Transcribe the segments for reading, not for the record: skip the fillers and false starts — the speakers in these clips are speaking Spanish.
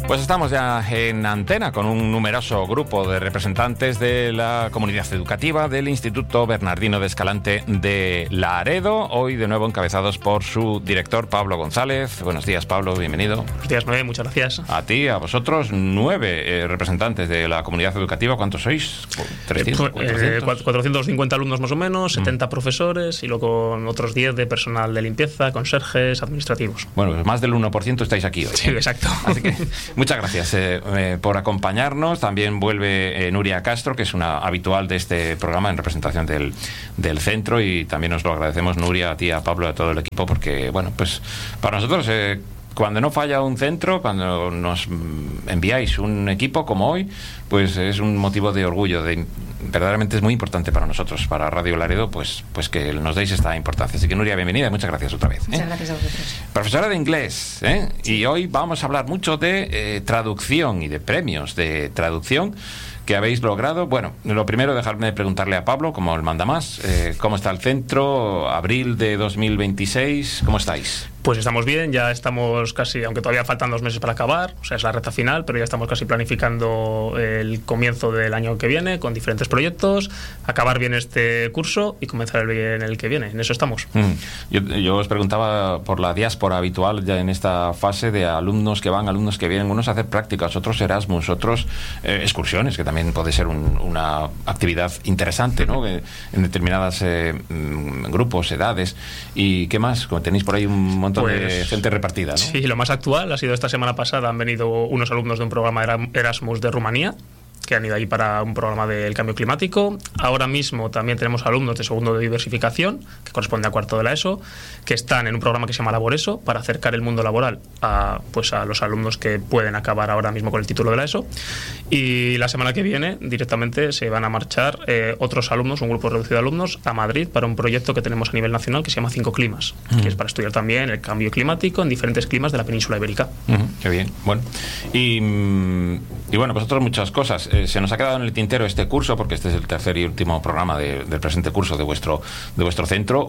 Pues estamos ya en antena con un numeroso grupo de representantes de la comunidad educativa del Instituto Bernardino de Escalante de Laredo, hoy de nuevo encabezados por su director Pablo González. Buenos días, Pablo, bienvenido. Buenos días, Noé, muchas gracias. A ti, a vosotros, 9 representantes de la comunidad educativa. ¿Cuántos sois? 300, 450 alumnos más o menos, 70 profesores y luego otros 10 de personal de limpieza, conserjes, administrativos. Bueno, pues más del 1% estáis aquí hoy. Sí, exacto. Así que muchas gracias por acompañarnos. También vuelve Nuria Castro, que es una habitual de este programa en representación del centro, y también nos lo agradecemos, Nuria, a ti, a Pablo, a todo el equipo, porque, bueno, pues para nosotros, cuando no falla un centro, cuando nos enviáis un equipo como hoy, pues es un motivo de orgullo. Verdaderamente es muy importante para nosotros, para Radio Laredo, pues que nos deis esta importancia. Así que, Nuria, bienvenida y muchas gracias otra vez. Muchas gracias a vosotros. Profesora de inglés, sí. Y hoy vamos a hablar mucho de traducción y de premios de traducción que habéis logrado. Bueno, lo primero, dejarme preguntarle a Pablo, como el manda más, ¿cómo está el centro? Abril de 2026, ¿cómo estáis? Pues estamos bien, ya estamos casi, aunque todavía faltan 2 meses para acabar, o sea, es la recta final, pero ya estamos casi planificando el comienzo del año que viene con diferentes proyectos, acabar bien este curso y comenzar bien el que viene. En eso estamos. Yo os preguntaba por la diáspora habitual ya en esta fase de alumnos que van, alumnos que vienen, unos a hacer prácticas, otros Erasmus, otros excursiones, que también puede ser una actividad interesante, ¿no? En determinadas grupos, edades. ¿Y qué más? Como tenéis por ahí un montón de gente repartida, ¿no? Sí, lo más actual ha sido esta semana pasada, han venido unos alumnos de un programa Erasmus de Rumanía, que han ido ahí para un programa del cambio climático. Ahora mismo también tenemos alumnos de segundo de diversificación, que corresponde a cuarto de la ESO, que están en un programa que se llama Laboreso, para acercar el mundo laboral a los alumnos que pueden acabar ahora mismo con el título de la ESO. Y la semana que viene directamente se van a marchar otros alumnos, un grupo reducido de alumnos, a Madrid para un proyecto que tenemos a nivel nacional que se llama 5 climas, que es para estudiar también el cambio climático en diferentes climas de la península ibérica. Qué bien. Bueno, y bueno, vosotros muchas cosas. Se nos ha quedado en el tintero este curso, porque este es el tercer y último programa del presente curso de vuestro centro,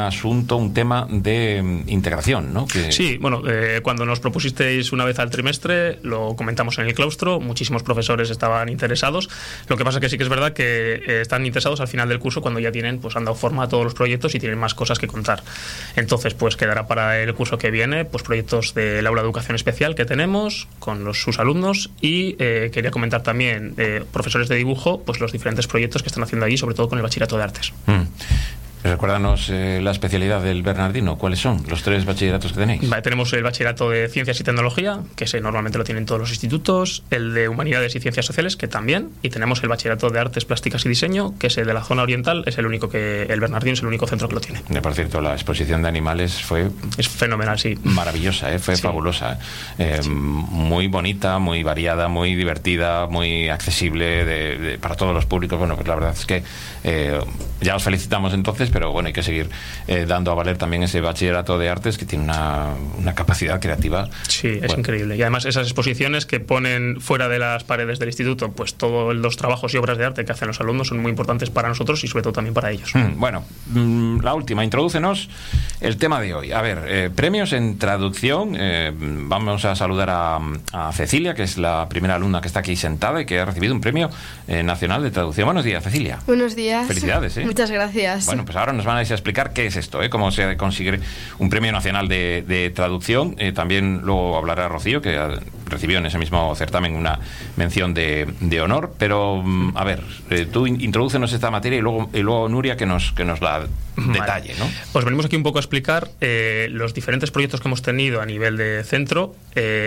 un tema de integración, ¿no? Sí, bueno, cuando nos propusisteis una vez al trimestre, lo comentamos en el claustro, muchísimos profesores estaban interesados. Lo que pasa es que sí que es verdad que están interesados al final del curso, cuando ya tienen, pues han dado forma a todos los proyectos y tienen más cosas que contar. Entonces, pues quedará para el curso que viene, pues proyectos del aula de educación especial que tenemos con sus alumnos, y quería comentar también profesores de dibujo, pues los diferentes proyectos que están haciendo allí, sobre todo con el bachillerato de artes. Recuérdanos la especialidad del Bernardino. ¿Cuáles son los 3 bachilleratos que tenéis? Tenemos el bachillerato de Ciencias y Tecnología, que normalmente lo tienen todos los institutos, el de Humanidades y Ciencias Sociales, que también, y tenemos el bachillerato de Artes Plásticas y Diseño, que es el de la zona oriental, es el único el Bernardino es el único centro que lo tiene. Por cierto, la exposición de animales es fenomenal, sí. Maravillosa, fue fabulosa. Sí. Muy bonita, muy variada, muy divertida, muy accesible para todos los públicos. Bueno, pues la verdad es que ya os felicitamos entonces, pero bueno, hay que seguir dando a valer también ese bachillerato de artes, que tiene una capacidad creativa. Sí, es increíble. Y además esas exposiciones que ponen fuera de las paredes del instituto, pues todos los trabajos y obras de arte que hacen los alumnos son muy importantes para nosotros y sobre todo también para ellos. Bueno, la última, introdúcenos el tema de hoy. A ver, premios en traducción. Vamos a saludar a Cecilia, que es la primera alumna que está aquí sentada y que ha recibido un premio nacional de traducción. Buenos días, Cecilia. Buenos días. Felicidades. Muchas gracias. Bueno, pues ahora nos van a explicar qué es esto, cómo se consigue un premio nacional de traducción. También luego hablará Rocío, que recibió en ese mismo certamen una mención de honor. Pero, a ver, tú introdúcenos esta materia y luego Nuria que nos la detalle, ¿no? Pues venimos aquí un poco a explicar los diferentes proyectos que hemos tenido a nivel de centro,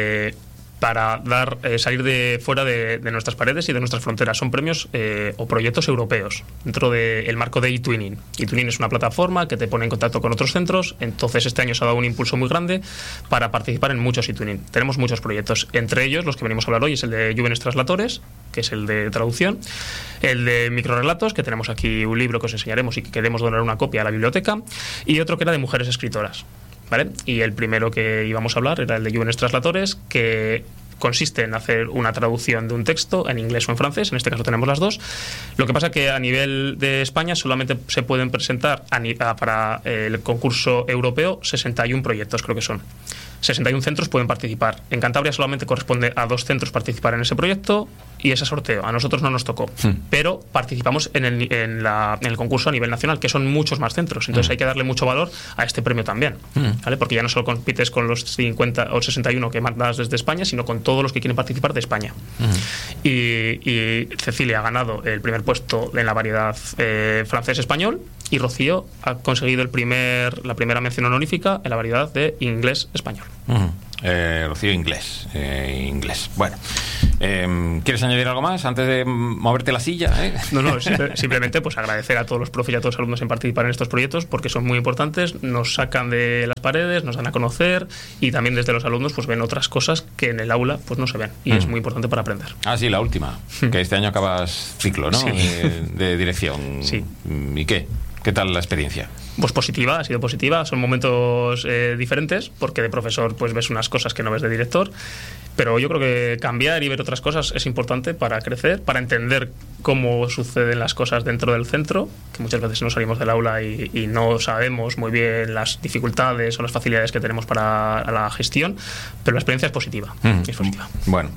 para salir de fuera de nuestras paredes y de nuestras fronteras. Son premios o proyectos europeos dentro del marco de eTwinning. eTwinning es una plataforma que te pone en contacto con otros centros. Entonces este año se ha dado un impulso muy grande para participar en muchos eTwinning. Tenemos muchos proyectos, entre ellos los que venimos a hablar hoy es el de Jóvenes Translatores, que es el de traducción, el de microrelatos, que tenemos aquí un libro que os enseñaremos y que queremos donar una copia a la biblioteca, y otro que era de mujeres escritoras, ¿vale? Y el primero que íbamos a hablar era el de Jóvenes Translatores, que consiste en hacer una traducción de un texto en inglés o en francés. En este caso tenemos las dos. Lo que pasa es que a nivel de España solamente se pueden presentar para el concurso europeo 61 proyectos, creo que son. 61 centros pueden participar. En Cantabria solamente corresponde a 2 centros participar en ese proyecto y ese sorteo. A nosotros no nos tocó, pero participamos en el concurso a nivel nacional, que son muchos más centros. Entonces hay que darle mucho valor a este premio también, ¿vale? Porque ya no solo compites con los 50 o 61 que mandas desde España, sino con todos los que quieren participar de España. Y Cecilia ha ganado el primer puesto en la variedad francés-español, y Rocío ha conseguido la primera mención honorífica en la variedad de inglés-español. Rocío, inglés. Bueno, ¿quieres añadir algo más antes de moverte la silla? No, simplemente pues agradecer a todos los profes y a todos los alumnos en participar en estos proyectos, porque son muy importantes, nos sacan de las paredes, nos dan a conocer, y también desde los alumnos pues ven otras cosas que en el aula pues no se ven, y es muy importante para aprender. Sí, la última, que este año acabas ciclo, ¿no? Sí. De dirección. Sí. ¿Y qué? ¿Qué tal la experiencia? Pues positiva, ha sido positiva. Son momentos diferentes, porque de profesor pues ves unas cosas que no ves de director, pero yo creo que cambiar y ver otras cosas es importante para crecer, para entender cómo suceden las cosas dentro del centro, que muchas veces no salimos del aula y no sabemos muy bien las dificultades o las facilidades que tenemos para la gestión, pero la experiencia es positiva. Es positiva. Bueno,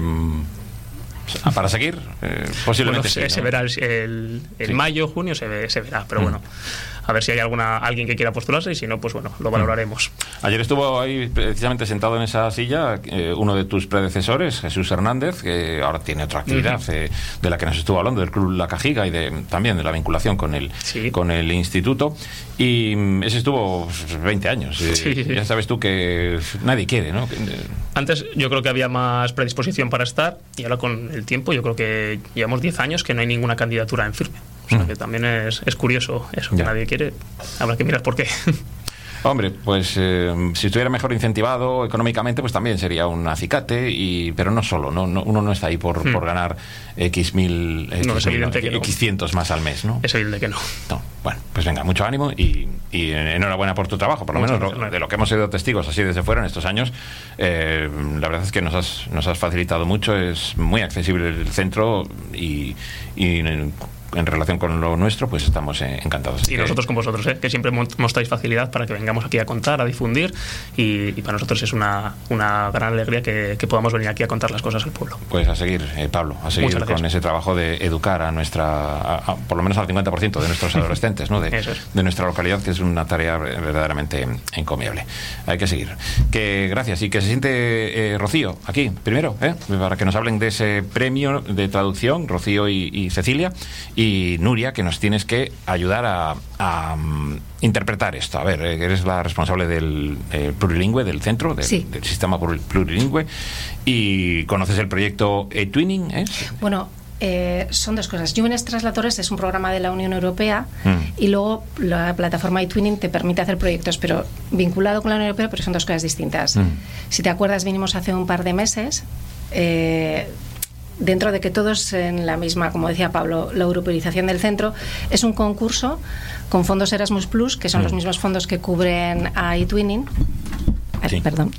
para seguir, posiblemente bueno, sí, se ¿no? verá en mayo, junio se verá, pero bueno, a ver si hay alguien que quiera postularse, y si no, pues bueno, lo valoraremos. Ayer estuvo ahí precisamente sentado en esa silla uno de tus predecesores, Jesús Hernández, que ahora tiene otra actividad de la que nos estuvo hablando, del Club La Cajiga, y también de la vinculación con el instituto, y ese estuvo 20 años. Sí. Ya sabes tú que nadie quiere, ¿no? Antes yo creo que había más predisposición para estar, y ahora con el tiempo yo creo que llevamos 10 años que no hay ninguna candidatura en firme. O sea que también es curioso eso, que nadie quiere. Habrá que mirar por qué. Hombre, pues si estuviera mejor incentivado económicamente, pues también sería un acicate, pero no solo, uno no está ahí por ganar X cientos más al mes, ¿no? Es evidente que no. Bueno, pues venga, mucho ánimo y enhorabuena por tu trabajo, por lo menos de lo que hemos sido testigos así desde fuera en estos años. La verdad es que nos has facilitado mucho, es muy accesible el centro, y en relación con lo nuestro, pues estamos encantados. Y nosotros con vosotros, que siempre mostráis facilidad para que vengamos aquí a contar, a difundir, y para nosotros es una gran alegría que podamos venir aquí a contar las cosas al pueblo. Pues a seguir, Pablo, a seguir con ese trabajo de educar a por lo menos al 50% de nuestros adolescentes, ¿no? de nuestra localidad, que es una tarea verdaderamente encomiable. Hay que seguir. Gracias, y que se siente Rocío aquí, primero, para que nos hablen de ese premio de traducción, Rocío y Cecilia, y Nuria, que nos tienes que ayudar a interpretar esto. A ver, eres la responsable del plurilingüe del centro, del sistema plurilingüe, y conoces el proyecto eTwinning, ¿eh? Bueno, son dos cosas. Jóvenes Translatores es un programa de la Unión Europea, y luego la plataforma eTwinning te permite hacer proyectos, pero vinculado con la Unión Europea, pero son dos cosas distintas. Si te acuerdas, vinimos hace un par de meses, dentro de que todos en la misma, como decía Pablo, la europeización del centro, es un concurso con fondos Erasmus Plus, que son los mismos fondos que cubren a eTwinning. Perdón.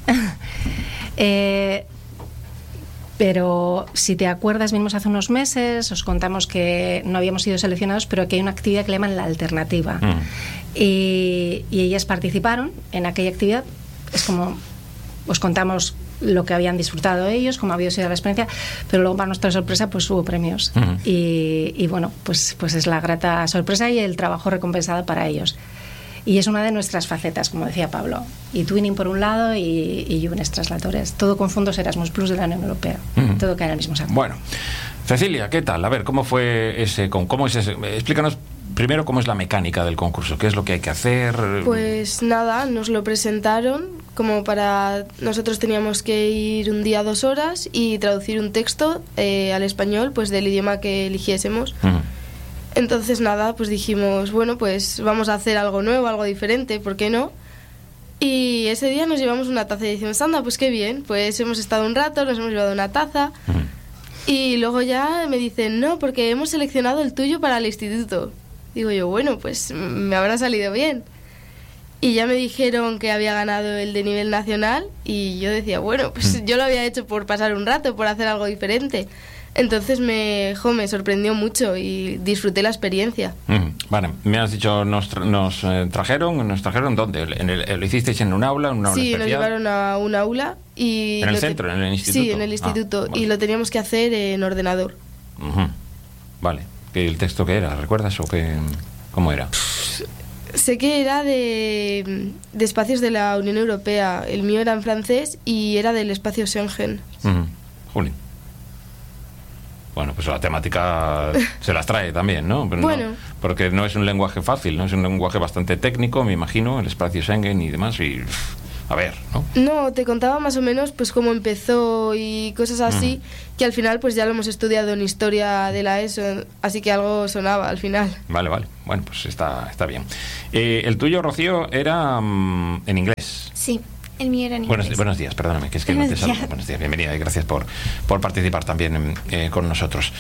Pero si te acuerdas, vinimos hace unos meses, os contamos que no habíamos sido seleccionados, pero que hay una actividad que le llaman La Alternativa. Y ellas participaron en aquella actividad. Es como os contamos lo que habían disfrutado ellos, cómo había sido la experiencia, pero luego, para nuestra sorpresa, pues hubo premios. Y bueno, pues es la grata sorpresa y el trabajo recompensado para ellos. Y es una de nuestras facetas, como decía Pablo. eTwinning por un lado y Jóvenes Translatores. Todo con fondos Erasmus Plus de la Unión Europea. Todo cae en el mismo saco. Bueno, Cecilia, ¿qué tal? A ver, ¿cómo fue cómo es ese? Explícanos primero cómo es la mecánica del concurso, qué es lo que hay que hacer. Pues nada, nos lo presentaron como para... Nosotros teníamos que ir un día 2 horas y traducir un texto al español, pues del idioma que eligiésemos. Entonces nada, pues dijimos, bueno, pues vamos a hacer algo nuevo, algo diferente, ¿por qué no? Y ese día nos llevamos una taza y decimos, anda, pues qué bien, pues hemos estado un rato, nos hemos llevado una taza. Y luego ya me dicen, no, porque hemos seleccionado el tuyo para el instituto. Digo yo, bueno, pues me habrá salido bien. Y ya me dijeron que había ganado el de nivel nacional, y yo decía, bueno, pues yo lo había hecho por pasar un rato, por hacer algo diferente. Entonces me sorprendió mucho y disfruté la experiencia. Vale, me has dicho, nos trajeron ¿dónde? ¿Lo hicisteis en un aula? Sí, especial? nos llevaron a un aula y... ¿En el centro, en el instituto? Sí, en el instituto, vale. y lo teníamos que hacer en ordenador. Vale, ¿el texto qué era? ¿Recuerdas o cómo era? Sé que era de espacios de la Unión Europea. El mío era en francés y era del espacio Schengen. Juli. Bueno, pues la temática se las trae también, ¿no? Pero bueno. No, porque no es un lenguaje fácil, ¿no? Es un lenguaje bastante técnico, me imagino, el espacio Schengen y demás, y a ver, ¿no? No, te contaba más o menos pues cómo empezó y cosas así, que al final pues ya lo hemos estudiado en historia de la ESO, así que algo sonaba al final. Vale. Bueno, pues está bien. El tuyo, Rocío, era en inglés. Sí. El mío era en inglés. Buenos días, perdóname, que es que no te saludo. Buenos días, bienvenida y gracias por participar también con nosotros.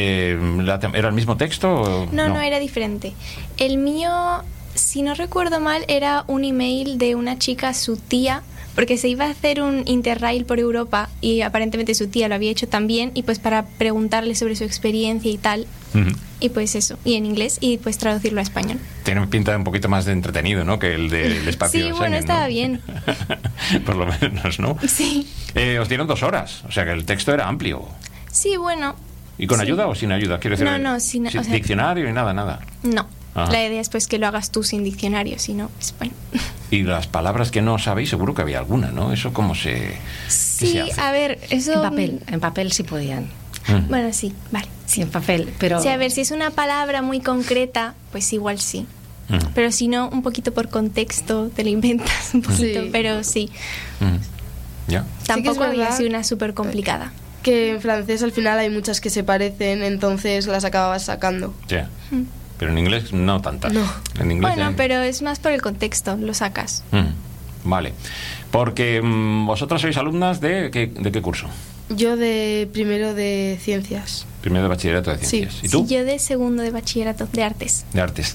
¿Era el mismo texto? O no, era diferente. El mío, si no recuerdo mal, era un email de una chica a su tía, porque se iba a hacer un Interrail por Europa y aparentemente su tía lo había hecho también, y pues para preguntarle sobre su experiencia y tal. Y pues eso, y en inglés, y pues traducirlo a español. Tiene pinta un poquito más de entretenido, ¿no? Que el del espacio Sí, Schengen, bueno, estaba ¿no? bien. Por lo menos, ¿no? Sí. Os dieron 2 horas, o sea que el texto era amplio. Sí, bueno. ¿Y con sí. ayuda o sin ayuda? Quiero decir, No, sin, o sea, diccionario y nada. No. Ajá. La idea es pues que lo hagas tú sin diccionario, si no, pues bueno. Y las palabras que no sabéis, seguro que había alguna, ¿no? Eso cómo se... Sí, se hace? a ver, eso... En papel sí podían. Bueno, sí, vale. Sí, en papel, pero... Sí, a ver, si es una palabra muy concreta, pues igual sí. Pero si no, un poquito por contexto te lo inventas un poquito, Sí. pero sí. ¿Ya? Tampoco Sí que es había verdad sido una súper complicada. Que en francés al final hay muchas que se parecen, entonces las acababas sacando. Ya. Pero en inglés no tantas. No. En inglés Bueno, pero es más por el contexto, lo sacas. Vale. Porque vosotras sois alumnas de qué curso? Yo de primero de ciencias. Primero de bachillerato de ciencias. Sí. ¿Y tú? Sí, yo de segundo de bachillerato de artes. De artes.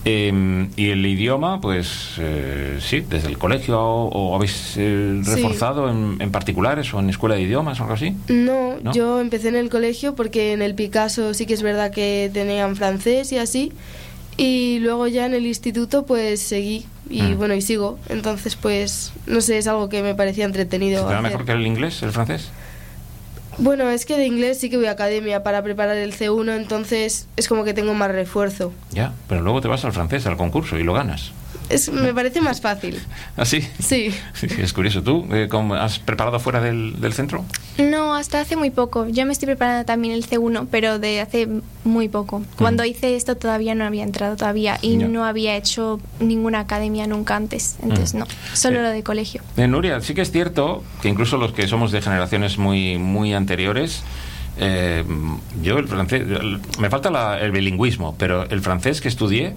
Y el idioma, pues sí, desde el colegio o habéis reforzado en particulares o en escuela de idiomas o algo así. No, ¿No? yo empecé en el colegio porque en el Picasso sí que es verdad que tenían francés y así. Y luego ya en el instituto pues seguí y bueno, y sigo. Entonces pues, no sé, es algo que me parecía entretenido. ¿Se te da hacer. mejor que el inglés, el francés? Bueno, es que de inglés sí que voy a academia para preparar el C1, entonces es como que tengo más refuerzo. Ya, pero luego te vas al francés, al concurso y lo ganas. Me parece más fácil. ¿Ah, sí? Sí. Sí, es curioso. ¿Tú cómo has preparado fuera del centro? No, hasta hace muy poco. Yo me estoy preparando también el C1, pero de hace muy poco. Cuando hice esto todavía no había entrado todavía y Ya. no había hecho ninguna academia nunca antes. Entonces no, solo lo de colegio. Nuria, sí que es cierto que incluso los que somos de generaciones muy anteriores, yo el francés, me falta el bilingüismo, pero el francés que estudié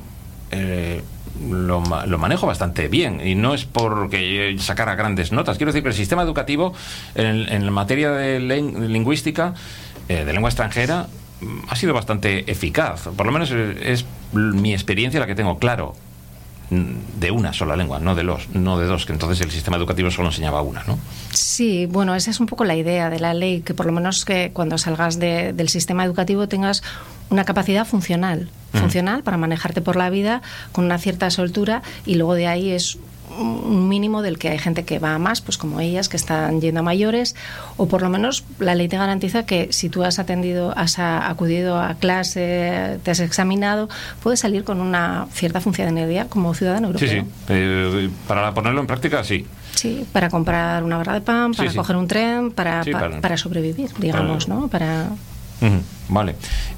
lo manejo bastante bien, y no es porque sacara grandes notas. Quiero decir que el sistema educativo en la materia de lingüística, de lengua extranjera, ha sido bastante eficaz. Por lo menos es mi experiencia la que tengo. Claro, de una sola lengua, no de dos, que entonces el sistema educativo solo enseñaba una, ¿no? Sí, bueno, esa es un poco la idea de la ley, que por lo menos que cuando salgas del sistema educativo tengas una capacidad funcional para manejarte por la vida con una cierta soltura, y luego de ahí es un mínimo del que hay gente que va a más, pues como ellas, que están yendo a mayores, o por lo menos la ley te garantiza que si tú has acudido a clase, te has examinado, puedes salir con una cierta funcionalidad como ciudadano europeo. Sí. Para ponerlo en práctica, sí. Sí, para comprar una barra de pan, para Sí. coger un tren, para sobrevivir, digamos, ¿no? Vale.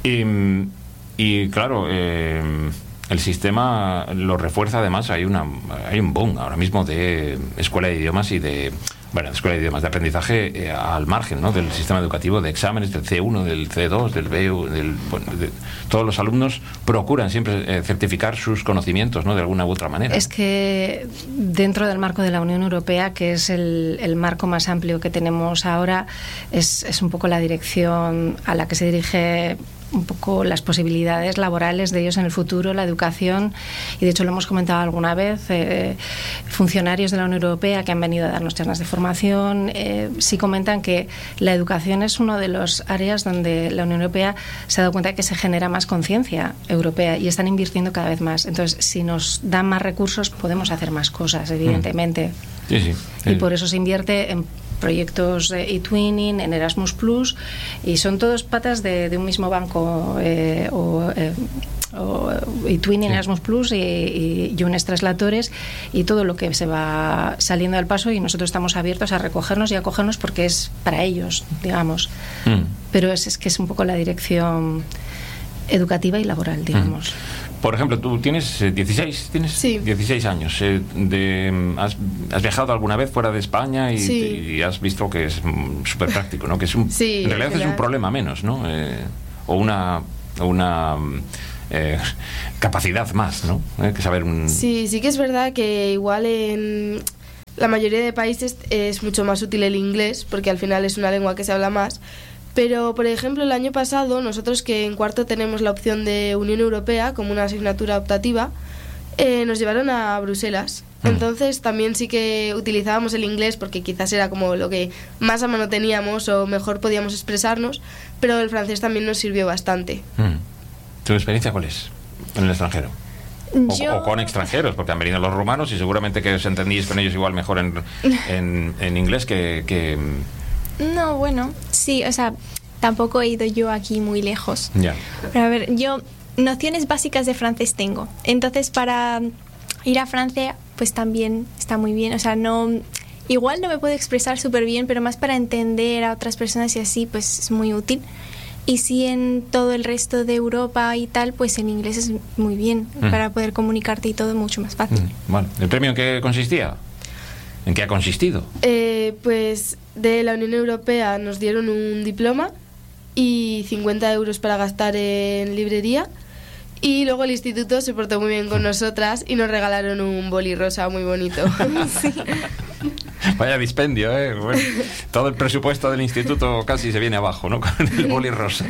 Y claro, el sistema lo refuerza. Además, hay un boom ahora mismo de escuela de idiomas y de aprendizaje al margen, ¿no?, del sistema educativo, de exámenes del C1, del C2, del B1, todos los alumnos procuran siempre certificar sus conocimientos, ¿no?, de alguna u otra manera. Es que dentro del marco de la Unión Europea, que es el marco más amplio que tenemos ahora, es un poco la dirección a la que se dirige un poco las posibilidades laborales de ellos en el futuro, la educación, y de hecho lo hemos comentado alguna vez, funcionarios de la Unión Europea que han venido a darnos charlas de formación, sí comentan que la educación es uno de los áreas donde la Unión Europea se ha dado cuenta de que se genera más conciencia europea y están invirtiendo cada vez más. Entonces, si nos dan más recursos, podemos hacer más cosas, evidentemente. Sí, sí. Y por eso se invierte en proyectos de eTwinning, en Erasmus Plus, y son todos patas de un mismo banco, eTwinning, Erasmus Plus y Jones Translatores, y todo lo que se va saliendo del paso, y nosotros estamos abiertos a recogernos y a acogernos porque es para ellos, digamos. Pero es que es un poco la dirección educativa y laboral, digamos. Por ejemplo, tú tienes 16, Sí. 16 años. ¿Has viajado alguna vez fuera de España y has visto que es súper práctico, ¿no? Que es Sí, en realidad es un problema menos, ¿no? O una capacidad más, ¿no? Que saber Sí que es verdad que igual en la mayoría de países es mucho más útil el inglés, porque al final es una lengua que se habla más. Pero, por ejemplo, el año pasado, nosotros que en cuarto tenemos la opción de Unión Europea como una asignatura optativa, nos llevaron a Bruselas. Entonces también sí que utilizábamos el inglés porque quizás era como lo que más a mano teníamos o mejor podíamos expresarnos, pero el francés también nos sirvió bastante. ¿Tu experiencia cuál es en el extranjero? O con extranjeros, porque han venido los rumanos y seguramente que os entendís con ellos igual mejor en inglés que... No, bueno, sí, o sea, tampoco he ido yo aquí muy lejos. Ya. Pero a ver, yo nociones básicas de francés tengo. Entonces, para ir a Francia, pues también está muy bien. O sea, igual no me puedo expresar súper bien, pero más para entender a otras personas y así, pues es muy útil. Y sí, en todo el resto de Europa y tal, pues en inglés es muy bien, para poder comunicarte y todo mucho más fácil. Bueno, ¿el premio en qué consistía? ¿En qué ha consistido? Pues de la Unión Europea nos dieron un diploma y 50 euros para gastar en librería, y luego el instituto se portó muy bien con nosotras y nos regalaron un boli rosa muy bonito. Sí. Vaya dispendio, ¿eh? Bueno, todo el presupuesto del instituto casi se viene abajo, ¿no? Con el boli rosa.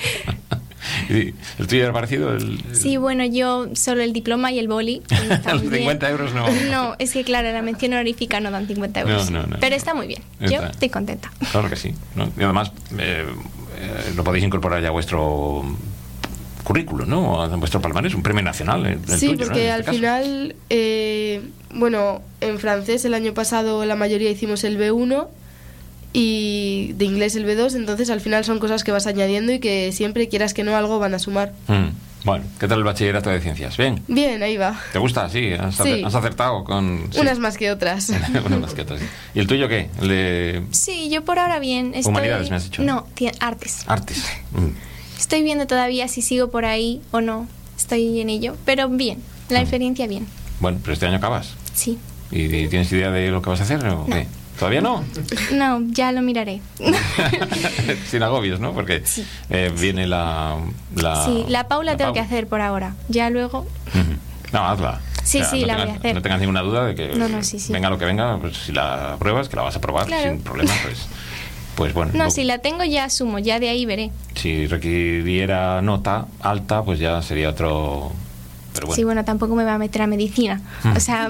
¿El tuyo era parecido? Sí, bueno, yo solo el diploma y el boli. Los 50 euros no. No, es que claro, la mención honorífica no dan 50 euros. No. Pero está muy bien. Yo estoy contenta. Claro que sí, ¿no? Y además lo podéis incorporar ya a vuestro currículo, ¿no? A vuestro palmarés, un premio nacional. Sí, tuyo, porque ¿no? al final, bueno, en francés el año pasado la mayoría hicimos el B1 y de inglés el B2, entonces al final son cosas que vas añadiendo y que siempre, quieras que no, algo van a sumar. Bueno, ¿qué tal el bachillerato de ciencias? ¿Bien? Bien, ahí va. ¿Te gusta? Sí, has acertado con... Sí. Unas más que otras. Unas más que otras, sí. ¿Y el tuyo qué? Sí, yo por ahora bien. Humanidades, me has dicho. No, artes. Artes. Estoy viendo todavía si sigo por ahí o no. Estoy en ello, pero bien. La experiencia bien. Bueno, pero este año acabas. Sí. ¿Y tienes idea de lo que vas a hacer o qué? ¿Todavía no? No, ya lo miraré. Sin agobios, ¿no? Porque sí. Viene la... Sí, la Paula tengo que hacer por ahora. Ya luego... No, hazla. Sí, o sea, sí, la voy a hacer. No tengas ninguna duda de que sí. venga lo que venga, pues si la pruebas, que la vas a probar sin problema, pues bueno. No, si la tengo ya asumo, ya de ahí veré. Si requiriera nota alta, pues ya sería otro... Pero bueno. Sí, bueno, tampoco me va a meter a medicina. O sea...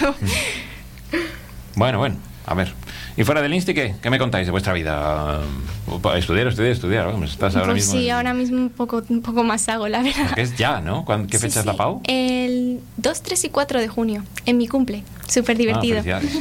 Bueno, a ver. ¿Y fuera del Insti qué? ¿Qué me contáis de vuestra vida? Estudiar. Vamos, estás ahora mismo. Sí, ahora mismo un poco más hago, la verdad. Porque es ya, ¿no? ¿Qué fecha es la PAU? El 2, 3 y 4 de junio, en mi cumple. Súper divertido.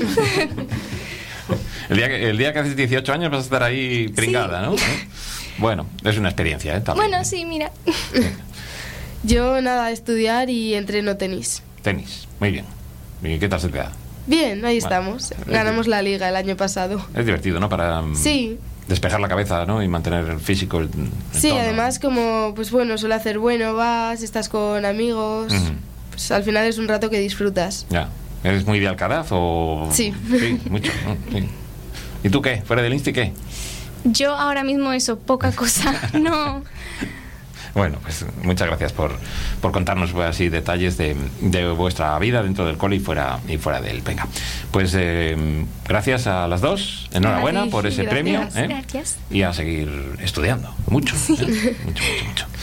El día que haces 18 años vas a estar ahí pringada, ¿no? Bueno, es una experiencia, ¿eh? También. Bueno, sí, mira. Yo nada, estudiar y entreno tenis. Tenis, muy bien. ¿Y qué tal se te da? Bien, ahí estamos. Ganamos la liga el año pasado. Es divertido, ¿no? Para despejar la cabeza, ¿no? Y mantener el físico. El sí, tono. Además como, pues bueno, suele hacer vas, estás con amigos. Pues al final es un rato que disfrutas. Ya. ¿Eres muy de Alcaraz o...? Sí. Sí, mucho, ¿no? Sí. ¿Y tú qué? ¿Fuera del Insti qué? Yo ahora mismo eso, poca cosa. No... Bueno, pues muchas gracias por contarnos así detalles de vuestra vida dentro del cole y fuera de él. Venga, pues gracias a las dos. Enhorabuena por ese premio. Gracias. Y a seguir estudiando. Mucho. Mucho.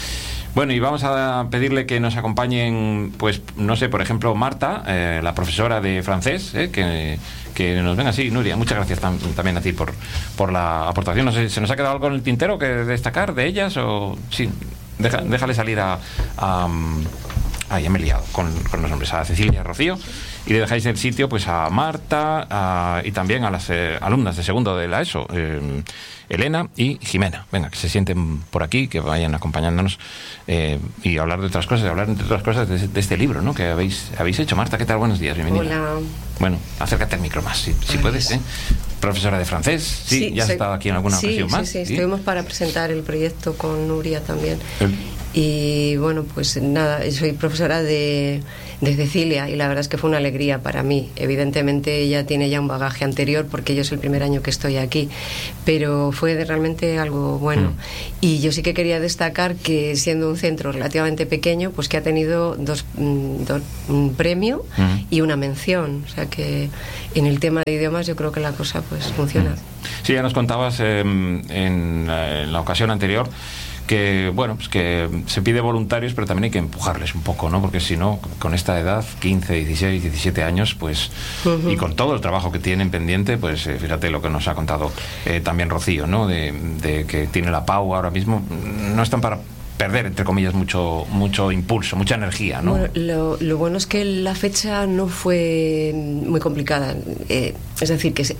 Bueno, y vamos a pedirle que nos acompañen, pues, no sé, por ejemplo, Marta, la profesora de francés, que nos venga. Sí, Nuria, muchas gracias también a ti por la aportación. No sé, ¿se nos ha quedado algo en el tintero que destacar de ellas? O sí, déjale salir ya me he liado con los nombres, a Cecilia y a Rocío, y le dejáis el sitio pues a Marta y también a las alumnas de segundo de la ESO, Elena y Jimena. Venga, que se sienten por aquí, que vayan acompañándonos y hablar de otras cosas, de este libro, ¿no?, que habéis hecho. Marta, ¿qué tal? Buenos días, bienvenida. Hola. Bueno, acércate al micro más, si puedes, ¿eh? Profesora de francés, sí, ya has estado aquí en alguna ocasión más. Sí, estuvimos para presentar el proyecto con Nuria también. Y bueno, pues nada, soy profesora de Cecilia, y la verdad es que fue una alegría para mí. Evidentemente ella tiene ya un bagaje anterior porque yo es el primer año que estoy aquí, pero fue realmente algo bueno. Y yo sí que quería destacar que, siendo un centro relativamente pequeño, pues que ha tenido un premio y una mención, o sea que en el tema de idiomas yo creo que la cosa pues funciona. Sí, ya nos contabas en la ocasión anterior que, bueno, pues que se pide voluntarios, pero también hay que empujarles un poco, ¿no? Porque si no, con esta edad, 15, 16, 17 años, pues, y con todo el trabajo que tienen pendiente, pues fíjate lo que nos ha contado también Rocío, ¿no? De que tiene la PAU ahora mismo, no están para perder, entre comillas, mucho impulso, mucha energía, ¿no? Bueno, lo bueno es que la fecha no fue muy complicada, es decir, que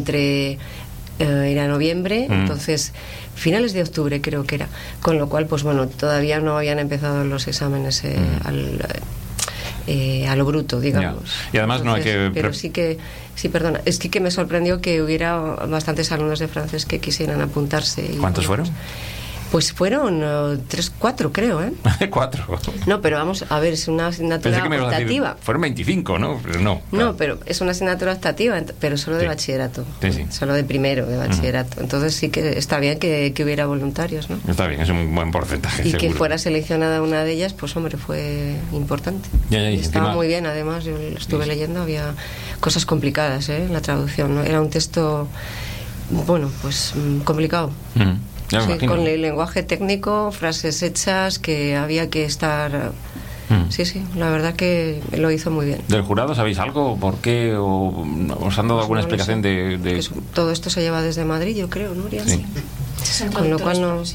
era noviembre, entonces finales de octubre creo que era, con lo cual pues bueno, todavía no habían empezado los exámenes a lo bruto, digamos. Y además no hay que... Pero sí, perdona, es que me sorprendió que hubiera bastantes alumnos de francés que quisieran apuntarse. ¿Cuántos fueron? Pues fueron 3, 4, creo, ¿eh? 4. No, pero vamos a ver, es una asignatura optativa. Fueron 25, ¿no? Pero no. Claro. No, pero es una asignatura optativa, pero solo de bachillerato. Sí. Solo de primero de bachillerato. Entonces sí que está bien que hubiera voluntarios, ¿no? Está bien, es un buen porcentaje. Y seguro. que fuera seleccionada una de ellas, pues hombre, fue importante. Y estaba muy bien, además, yo lo estuve leyendo, había cosas complicadas, en la traducción, ¿no? Era un texto, bueno, pues complicado. Sí, con el lenguaje técnico, frases hechas que había que estar... Sí, la verdad que lo hizo muy bien. ¿Del jurado sabéis algo? ¿Por qué? ¿O os han dado alguna explicación de...? Todo esto se lleva desde Madrid, yo creo, Nuria. Sí. Con lo cual no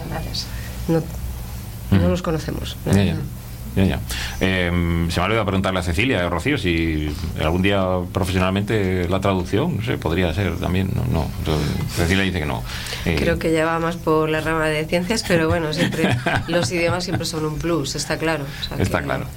los conocemos. Ya. Se me ha olvidado preguntarle a Cecilia, a Rocío, si algún día profesionalmente la traducción, no sé, podría ser también. No. Cecilia dice que no. Creo que ya va más por la rama de ciencias, pero bueno, siempre los idiomas siempre son un plus, está claro. O sea, está claro.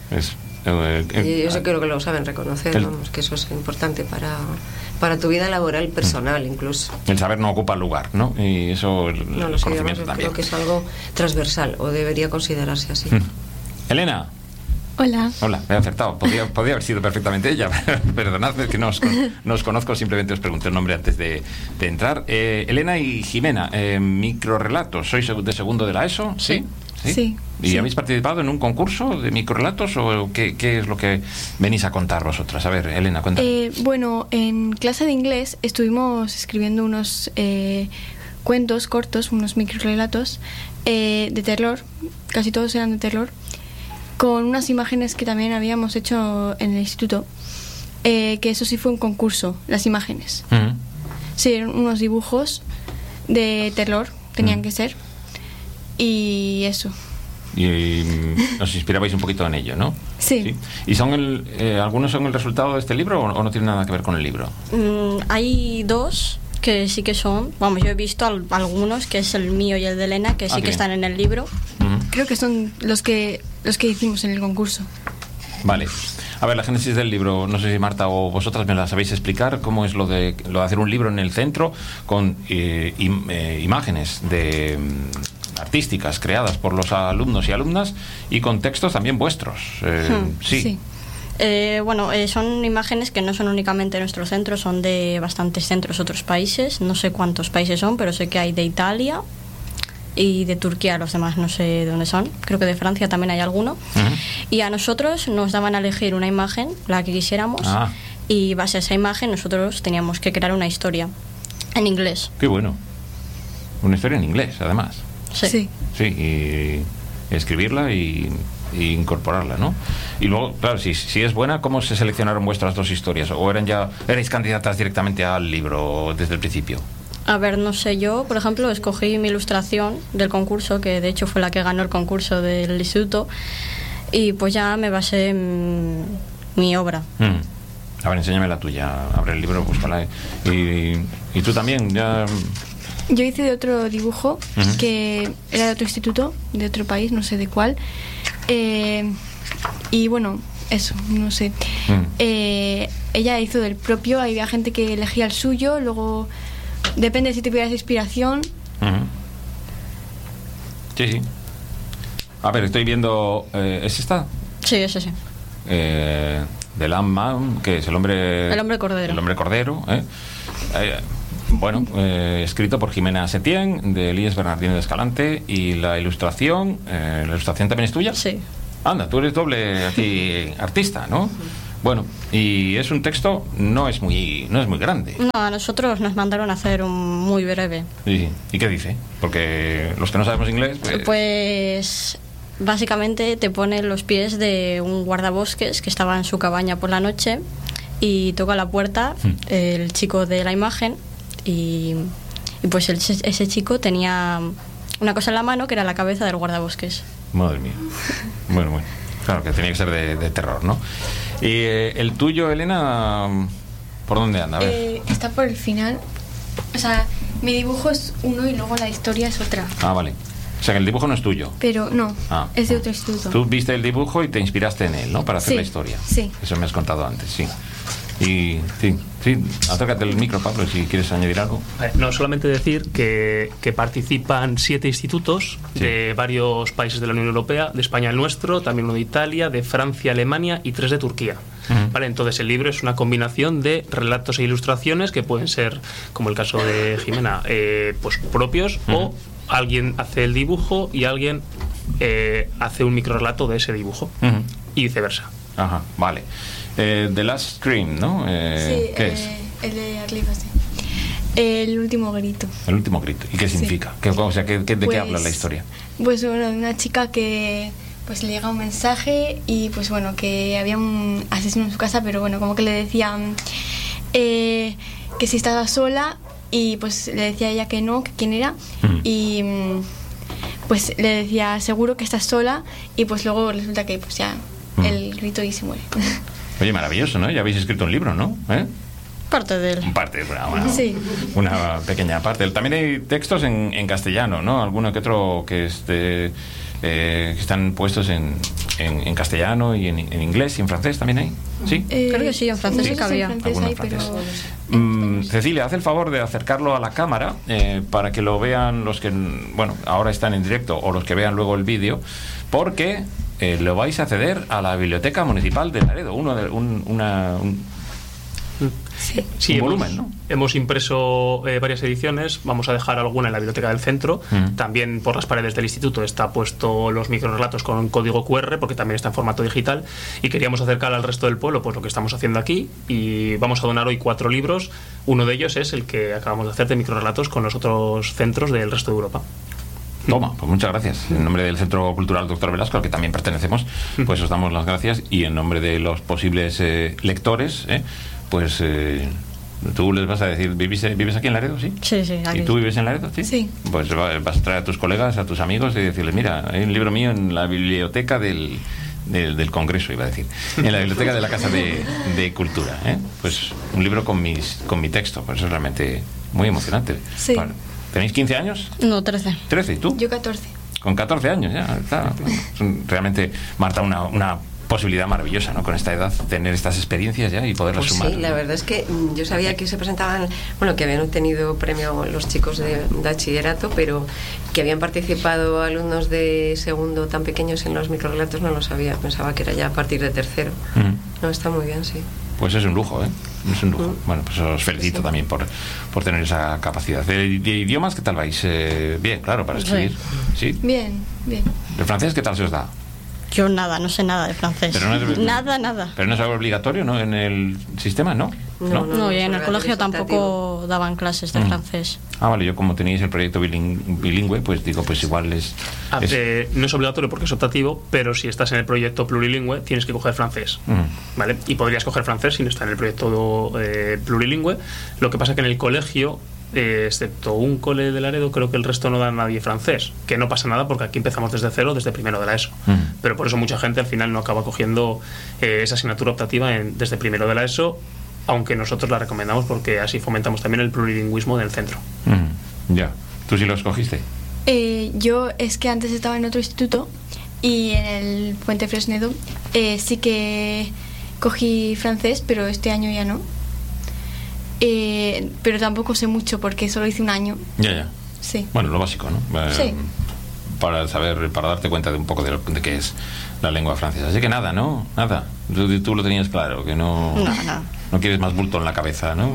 Yo creo que lo saben reconocer, vamos, que eso es importante para tu vida laboral personal, incluso. El saber no ocupa lugar, ¿no? Y eso, el conocimiento también. Creo que es algo transversal, o debería considerarse así. Elena. Hola, me he acertado. Podría haber sido perfectamente ella. Perdonadme que no os conozco, simplemente os pregunté el nombre antes de entrar. Elena y Jimena, microrelatos. ¿Sois de segundo de la ESO? Sí. ¿Y habéis participado en un concurso de microrelatos o qué es lo que venís a contar vosotras? A ver, Elena, cuéntame. Bueno, en clase de inglés estuvimos escribiendo unos cuentos cortos, unos microrelatos de terror, casi todos eran de terror, con unas imágenes que también habíamos hecho en el instituto, que eso sí fue un concurso, las imágenes. Sí, eran unos dibujos de terror, tenían que ser, y eso. Y os inspirabais un poquito en ello, ¿no? Sí. ¿Y son algunos son el resultado de este libro o no tienen nada que ver con el libro? Hay dos que sí que son, vamos, yo he visto algunos, que es el mío y el de Elena, que sí que están en el libro. Creo que son los que hicimos en el concurso. Vale. A ver, la génesis del libro, no sé si Marta o vosotras me la sabéis explicar, cómo es lo de hacer un libro en el centro con imágenes artísticas creadas por los alumnos y alumnas y con textos también vuestros. Sí. Son imágenes que no son únicamente de nuestro centro, son de bastantes centros, otros países. No sé cuántos países son, pero sé que hay de Italia y de Turquía, los demás no sé de dónde son. Creo que de Francia también hay alguno. Y a nosotros nos daban a elegir una imagen, la que quisiéramos, y base a esa imagen nosotros teníamos que crear una historia en inglés. Qué bueno. Una historia en inglés, además. Sí. Y escribirla y incorporarla, ¿no? Y luego, claro, si es buena, ¿cómo se seleccionaron vuestras dos historias? ¿O erais candidatas directamente al libro desde el principio? A ver, no sé, yo, por ejemplo, escogí mi ilustración del concurso, que de hecho fue la que ganó el concurso del instituto, y pues ya me basé en mi obra. A ver, enséñame la tuya. Abre el libro, búscala. Y tú también, ya... Yo hice de otro dibujo, que era de otro instituto, de otro país, no sé de cuál. Y bueno, eso, no sé. Ella hizo del propio, había gente que elegía el suyo, luego depende si tuvieras inspiración. Sí. A ver, estoy viendo... ¿es esta? Sí, es ese. De Lamb, que es el hombre cordero. El hombre cordero, bueno, escrito por Jimena Setién, de Elías Bernardino de Escalante, y la ilustración también es tuya. Sí. Anda, tú eres doble aquí artista, ¿no? Bueno, y es un texto, no es muy grande. No, a nosotros nos mandaron a hacer un muy breve. ¿Y qué dice? Porque los que no sabemos inglés... Pues básicamente te pone los pies de un guardabosques que estaba en su cabaña por la noche y toca la puerta el chico de la imagen y pues ese chico tenía una cosa en la mano que era la cabeza del guardabosques. Madre mía. Bueno. Claro, que tenía que ser de terror, ¿no? Y el tuyo, Elena, ¿por dónde anda? A ver. Está por el final. O sea, mi dibujo es uno y luego la historia es otra. Ah, vale. O sea, que el dibujo no es tuyo. Pero no, es de otro instituto. Tú viste el dibujo y te inspiraste en él, ¿no? Para hacer la historia. Sí. Eso me has contado antes, sí. Y sí, acércate el micro, Pablo, si quieres añadir algo. No, solamente decir que participan 7 institutos de varios países de la Unión Europea, de España el nuestro, también uno de Italia, de Francia, Alemania y 3 de Turquía. Vale, entonces el libro es una combinación de relatos e ilustraciones que pueden ser, como el caso de Jimena, pues propios, o alguien hace el dibujo y alguien hace un microrelato de ese dibujo, y viceversa. Ajá, vale. The Last Scream, ¿no? Sí, ¿qué es? El de arriba, sí. El último grito. El último grito. ¿Y qué significa? ¿De qué habla la historia? Pues bueno, una chica que pues le llega un mensaje y pues bueno, que había un asesino en su casa, pero bueno, como que le decían que si estaba sola y pues le decía a ella que no, que quién era, y pues le decía seguro que estás sola y pues luego resulta que pues ya el grito y se muere. Oye, maravilloso, ¿no? Ya habéis escrito un libro, ¿no? Parte de él. Una pequeña parte. También hay textos en castellano, ¿no? Alguno que otro que están puestos en castellano y en inglés y en francés también hay. ¿Sí? Creo que sí, en francés sí que había. Cecilia, haz el favor de acercarlo a la cámara para que lo vean los que, bueno, ahora están en directo o los que vean luego el vídeo, porque lo vais a ceder a la Biblioteca Municipal de Laredo, un volumen, ¿no? Hemos impreso varias ediciones, vamos a dejar alguna en la biblioteca del centro. También por las paredes del instituto está puesto los microrelatos con código QR, porque también está en formato digital, y queríamos acercar al resto del pueblo pues lo que estamos haciendo aquí, y vamos a donar hoy 4 libros. Uno de ellos es el que acabamos de hacer de microrelatos con los otros centros del resto de Europa. Toma, pues muchas gracias. En nombre del Centro Cultural Dr. Velasco, al que también pertenecemos, pues os damos las gracias, y en nombre de los posibles lectores, pues tú les vas a decir, ¿vives aquí en Laredo? Sí. Sí, aquí. ¿Y tú vives en Laredo? Sí. Pues vas a traer a tus colegas, a tus amigos, y decirles, mira, hay un libro mío en la biblioteca del Congreso, iba a decir, en la biblioteca de la Casa de Cultura, pues un libro con mi texto. Pues eso es realmente muy emocionante. Sí. Bueno, ¿tenéis 15 años? No, 13. ¿13? ¿Y tú? Yo 14. Con 14 años ya está. Realmente, Marta, una posibilidad maravillosa, ¿no? Con esta edad, tener estas experiencias ya y poderlas sumar. Sí, la verdad es que yo sabía que se presentaban, bueno, que habían obtenido premio los chicos de bachillerato, pero que habían participado alumnos de segundo tan pequeños en los microrelatos no lo sabía. Pensaba que era ya a partir de tercero. No, está muy bien, sí. Pues es un lujo, es un lujo. Bueno, pues os felicito también por tener esa capacidad. ¿De idiomas qué tal vais? Bien, claro, para escribir. ¿Sí? Bien. ¿El francés qué tal se os da? Yo nada, no sé nada de francés. Pero no es, nada. Pero no es algo obligatorio, ¿no? En el sistema, ¿no? No, y en el colegio tampoco daban clases de francés. Ah, vale, yo como teníais el proyecto bilingüe, pues digo, pues igual es... No es obligatorio porque es optativo, pero si estás en el proyecto plurilingüe tienes que coger francés, ¿vale? Y podrías coger francés si no está en el proyecto plurilingüe. Lo que pasa es que en el colegio, excepto un cole de Laredo, creo que el resto no da a nadie francés, que no pasa nada porque aquí empezamos desde cero, desde primero de la ESO. Pero por eso mucha gente al final no acaba cogiendo esa asignatura optativa desde primero de la ESO, aunque nosotros la recomendamos porque así fomentamos también el plurilingüismo del centro. Ya. ¿Tú sí lo escogiste? Yo es que antes estaba en otro instituto y en el Puente Fresnedo sí que cogí francés, pero este año ya no. Pero tampoco sé mucho porque solo hice un año. Ya. Sí. Bueno, lo básico, ¿no? Sí. Para darte cuenta de un poco de qué es la lengua francesa. Así que nada, ¿no? Nada. Tú lo tenías claro, que no... No quieres más bulto en la cabeza, ¿no?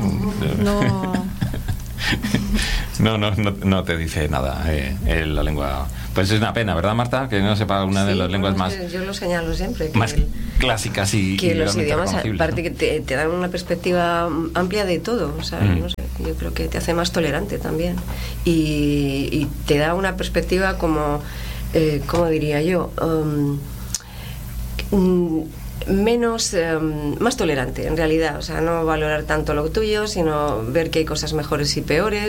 No te dice nada la lengua. Pues es una pena, ¿verdad, Marta? Que no sepa una de las lenguas más... Yo lo señalo siempre. Más clásicas y que los idiomas, reconocibles, aparte, ¿no? que te dan una perspectiva amplia de todo. O sea, no sé, yo creo que te hace más tolerante también. Y te da una perspectiva como... ¿cómo diría yo? Más tolerante en realidad, o sea, no valorar tanto lo tuyo, sino ver que hay cosas mejores y peores.